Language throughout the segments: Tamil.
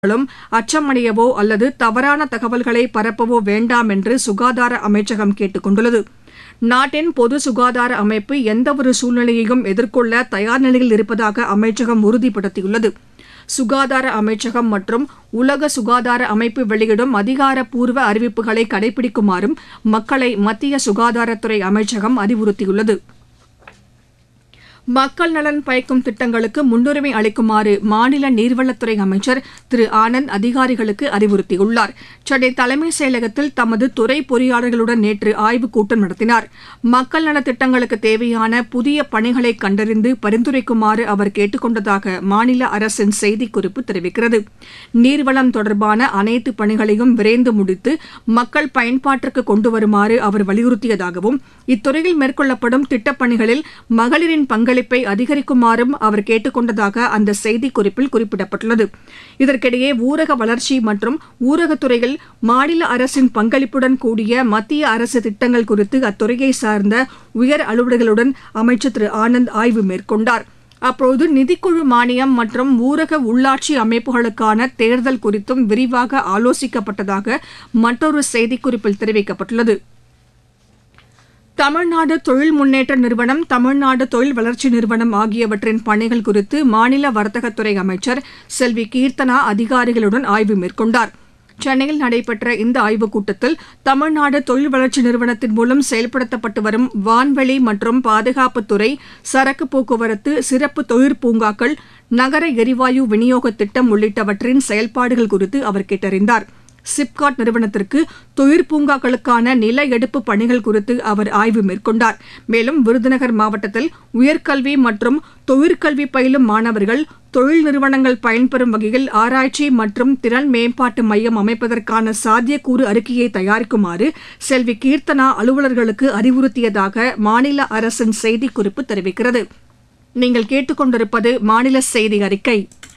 களும் அச்சமடையவோ அல்லது தவறான தகவல்களை பரப்பவோ வேண்டாம் என்று சுகாதார அமைச்சகம் கேட்டுக் கொண்டுள்ளது. நாட்டின் பொது சுகாதார அமைப்பு எந்தவொரு சூழ்நிலையையும் எதிர்கொள்ள தயார் நிலையில் இருப்பதாக அமைச்சகம் உறுதிப்படுத்தியுள்ளது. சுகாதார அமைச்சகம் மற்றும் உலக சுகாதார அமைப்பு வெளியிடும் அதிகாரப்பூர்வ அறிவிப்புகளை கடைபிடிக்குமாறும் மக்களை மத்திய சுகாதாரத்துறை அமைச்சகம் அறிவுறுத்தியுள்ளது. மக்கள் நலன் பயக்கும் திட்டங்களுக்கு முன்னுரிமை அளிக்குமாறு மாநில நீர்வளத்துறை அமைச்சர் திரு ஆனந்த் அதிகாரிகளுக்கு அறிவுறுத்தியுள்ளார். சென்னை தலைமைச் செயலகத்தில் தமது துறை பொறியாளர்களுடன் நேற்று ஆய்வுக் கூட்டம் நடத்தினார். மக்கள் நலத் திட்டங்களுக்கு தேவையான புதிய பணிகளை கண்டறிந்து பரிந்துரைக்குமாறு அவர் கேட்டுக் கொண்டதாக மாநில அரசின் செய்திக்குறிப்பு தெரிவிக்கிறது. நீர்வளம் தொடர்பான அனைத்து பணிகளையும் விரைந்து முடித்து மக்கள் பயன்பாட்டிற்கு கொண்டு வருமாறு அவர் வலியுறுத்தியதாகவும் இத்துறையில் மேற்கொள்ளப்படும் திட்டப்பணிகளில் மகளிரின் பங்களிப்பை அதிகரிக்குமாறும் அவர் கேட்டுக் கொண்டதாக அந்த செய்திக்குறிப்பில் குறிப்பிடப்பட்டுள்ளது. இதற்கிடையே ஊரக வளர்ச்சி மற்றும் ஊரகத்துறையில் மாநில அரசின் பங்களிப்புடன் கூடிய மத்திய அரசு திட்டங்கள் குறித்து அத்துறையை சார்ந்த உயர் அலுவலர்களுடன் அமைச்சர் திரு ஆனந்த் ஆய்வு மேற்கொண்டார். அப்போது நிதிக்குழு மானியம் மற்றும் ஊரக உள்ளாட்சி அமைப்புகளுக்கான தேர்தல் குறித்தும் விரிவாக ஆலோசிக்கப்பட்டதாக மற்றொரு செய்திக்குறிப்பில் தெரிவிக்கப்பட்டுள்ளது. தமிழ்நாடு தொழில் முன்னேற்ற நிறுவனம், தமிழ்நாடு தொழில் வளர்ச்சி நிறுவனம் ஆகியவற்றின் பணிகள் குறித்து மாநில வர்த்தகத்துறை அமைச்சர் செல்வி கீர்த்தனா அதிகாரிகளுடன் ஆய்வு மேற்கொண்டார். சென்னையில் நடைபெற்ற இந்த ஆய்வுக் கூட்டத்தில் தமிழ்நாடு தொழில் வளர்ச்சி நிறுவனத்தின் மூலம் செயல்படுத்தப்பட்டு வரும் வான்வெளி மற்றும் பாதுகாப்புத்துறை, சரக்கு போக்குவரத்து, சிறப்பு தொழிற்பூங்காக்கள், நகர எரிவாயு விநியோக திட்டம் உள்ளிட்டவற்றின் செயல்பாடுகள் குறித்து அவர் கேட்டறிந்தார். சிப்காட் நிறுவனத்திற்கு தொழிற்பூங்காக்களுக்கான நில எடுப்பு பணிகள் குறித்து அவர் ஆய்வு மேற்கொண்டார். மேலும் விருதுநகர் மாவட்டத்தில் உயர்கல்வி மற்றும் தொழிற்கல்வி பயிலும் மாணவர்கள் தொழில் நிறுவனங்கள் பயன்பெறும் வகையில் ஆராய்ச்சி மற்றும் திறன் மேம்பாட்டு மையம் அமைப்பதற்கான சாத்தியக்கூறு அறிக்கையை தயாரிக்குமாறு செல்வி கீர்த்தனா அலுவலர்களுக்கு அறிவுறுத்தியதாக மாநில அரசின் செய்திக்குறிப்பு தெரிவிக்கிறது. நீங்கள் கேட்டுக்கொண்டிருப்பது மாநில செய்தி அறிக்கை.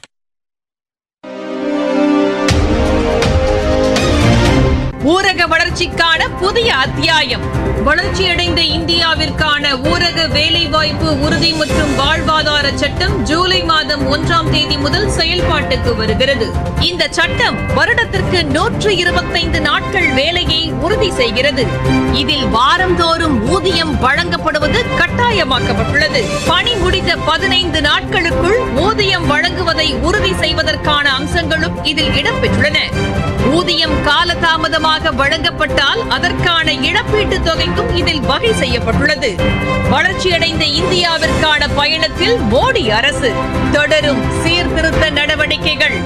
ஊரக வளர்ச்சிக்கான புதிய அத்தியாயம். வளர்ச்சியடைந்த இந்தியாவிற்கான ஊரக வேலைவாய்ப்பு உறுதி மற்றும் வாழ்வாதார சட்டம் ஜூலை மாதம் 1ஆம் தேதி முதல் செயல்பாட்டுக்கு வருகிறது. இந்த சட்டம் வருடத்திற்கு 125 நாட்கள் வேலையை உறுதி செய்கிறது. இதில் வாரந்தோறும் ஊதியம் வழங்கப்படுவது கட்டாயமாக்கப்பட்டுள்ளது. பணி முடிந்த 15 நாட்களுக்குள் ஊதியம் வழங்குவதை உறுதி செய்வதற்கான அம்சங்களும் இதில் இடம்பெற்றுள்ளன. ஊதியம் காலதாமதமாக வழங்கப்பட்டால் அதற்கான இழப்பீட்டுத் தொகைக்கும் இதில் வகை செய்யப்பட்டுள்ளது. வளர்ச்சியடைந்த இந்தியாவிற்கான பயணத்தில் மோடி அரசு தொடரும் சீர்திருத்த நடவடிக்கைகள்.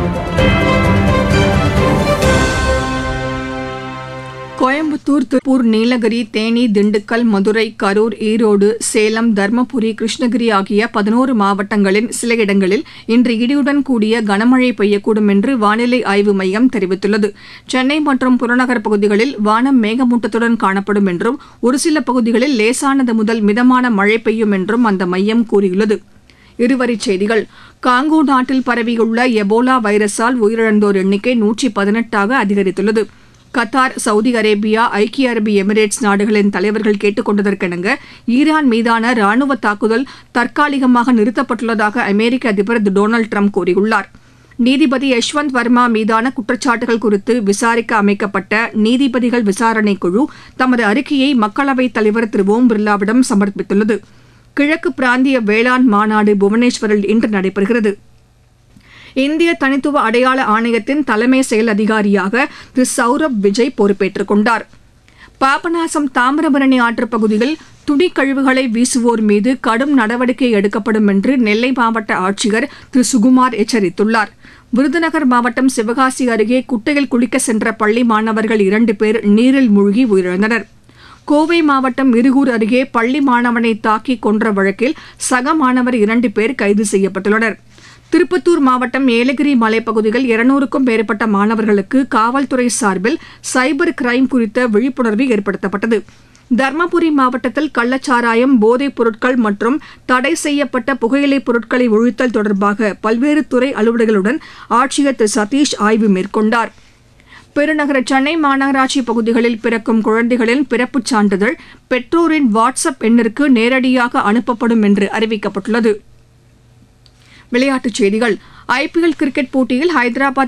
கோயம்புத்தூர், திருப்பூர், நீலகிரி, தேனி, திண்டுக்கல், மதுரை, கரூர், ஈரோடு, சேலம், தர்மபுரி, கிருஷ்ணகிரி ஆகிய 11 மாவட்டங்களின் சில இடங்களில் இன்று இடியுடன் கூடிய கனமழை பெய்யக்கூடும் என்று வானிலை ஆய்வு மையம் தெரிவித்துள்ளது. சென்னை மற்றும் புறநகர் பகுதிகளில் வானம் மேகமூட்டத்துடன் காணப்படும் என்றும் ஒரு சில பகுதிகளில் லேசானது முதல் மிதமான மழை பெய்யும் என்றும் அந்த மையம் கூறியுள்ளது. இருவரிச் செய்திகள். காங்கோ நாட்டில் பரவியுள்ள எபோலா வைரஸால் உயிரிழந்தோர் எண்ணிக்கை 118ஆக அதிகரித்துள்ளது. கத்தார், சவுதி அரேபியா, ஐக்கிய அரபு எமிரேட்ஸ் நாடுகளின் தலைவர்கள் கேட்டுக் கொண்டதற்கிணங்க ஈரான் மீதான ராணுவ தாக்குதல் தற்காலிகமாக நிறுத்தப்பட்டுள்ளதாக அமெரிக்க அதிபர் திரு டொனால்டு ட்ரம்ப் கூறியுள்ளார். நீதிபதி யஷ்வந்த் வர்மா மீதான குற்றச்சாட்டுகள் குறித்து விசாரிக்க அமைக்கப்பட்ட நீதிபதிகள் விசாரணைக் குழு தமது அறிக்கையை மக்களவைத் தலைவர் திரு ஓம் பிர்லாவிடம் சமர்ப்பித்துள்ளது. கிழக்கு பிராந்திய வேளாண் மாநாடு புவனேஸ்வரில் இன்று நடைபெறுகிறது. இந்திய தனித்துவ அடையாள ஆணையத்தின் தலைமை செயல் அதிகாரியாக திரு சௌரப் விஜய் பொறுப்பேற்றுக் கொண்டார். பாபநாசம் தாமிரபரணி ஆற்றுப் பகுதியில் துணிக்கழிவுகளை வீசுவோர் மீது கடும் நடவடிக்கை எடுக்கப்படும் என்று நெல்லை மாவட்ட ஆட்சியர் திரு சுகுமார் எச்சரித்துள்ளார். விருதுநகர் மாவட்டம் சிவகாசி அருகே குட்டையில் குளிக்க சென்ற பள்ளி மாணவர்கள் 2 பேர் நீரில் மூழ்கி உயிரிழந்தனர். கோவை மாவட்டம் இருகூர் அருகே பள்ளி மாணவனை தாக்கி கொன்ற வழக்கில் சக மாணவர் 2 பேர் கைது செய்யப்பட்டுள்ளனர். திருப்பத்தூர் மாவட்டம் ஏலகிரி மலைப்பகுதியில் 200க்கும் மேற்பட்ட மாணவர்களுக்கு காவல்துறை சார்பில் சைபர் கிரைம் குறித்த விழிப்புணர்வு ஏற்படுத்தப்பட்டது. தர்மபுரி மாவட்டத்தில் கள்ளச்சாராயம், போதைப் பொருட்கள் மற்றும் தடை செய்யப்பட்ட புகையிலைப் பொருட்களை ஒழித்தல் தொடர்பாக பல்வேறு துறை அலுவலர்களுடன் ஆட்சியர் திரு சதீஷ் ஆய்வு மேற்கொண்டார். பெருநகர சென்னை மாநகராட்சி பகுதிகளில் பிறக்கும் குழந்தைகளின் பிறப்புச் சான்றிதழ் பெற்றோரின் வாட்ஸ்அப் எண்ணிற்கு நேரடியாக அனுப்பப்படும் என்று அறிவிக்கப்பட்டுள்ளது. விளையாட்டுச் செய்திகள். ஐபிஎல் கிரிக்கெட் போட்டியில் ஹைதராபாத்